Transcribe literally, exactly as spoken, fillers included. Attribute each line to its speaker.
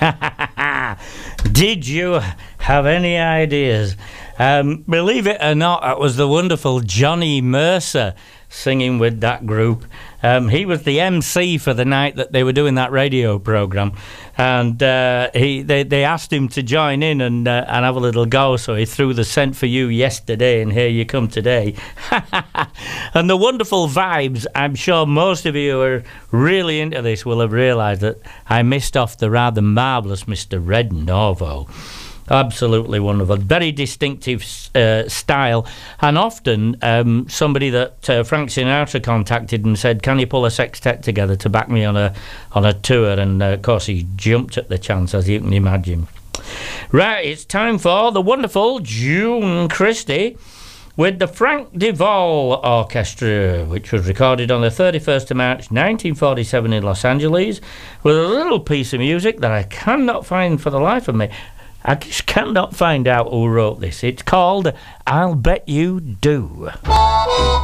Speaker 1: Did you have any ideas? Um, believe it or not, it was the wonderful Johnny Mercer singing with that group. Um, he was the M C for the night that they were doing that radio programme, and uh, he they, they asked him to join in and uh, and have a little go, so he threw the Sent For You yesterday and Here You Come Today. And the wonderful vibes, I'm sure most of you who are really into this will have realised that I missed off the rather marvellous Mister Red Norvo. Absolutely wonderful, very distinctive uh, style, and often um, somebody that uh, Frank Sinatra contacted and said, "Can you pull a sextet together to back me on a on a tour?" And uh, of course, he jumped at the chance, as you can imagine. Right, it's time for the wonderful June Christie with the Frank Duval Orchestra, which was recorded on the thirty-first of March nineteen forty-seven in Los Angeles, with a little piece of music that I cannot find for the life of me. I just cannot find out who wrote this. It's called I'll Bet You Do.